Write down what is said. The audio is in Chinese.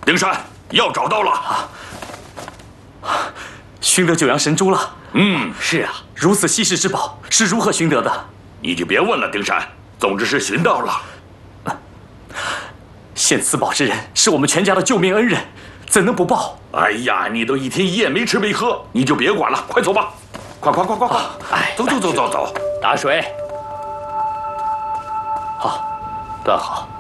丁山，药找到了。 寻得九阳神珠了。 是啊， 如此稀世之宝是如何寻得的？ 你就别问了，丁山。总之是寻到了。 献此宝之人是我们全家的救命恩人，怎能不报？ 哎呀，你都一天一夜没吃没喝，你就别管了，快走吧！快！ 哎， 走！ 打水。 好，端好。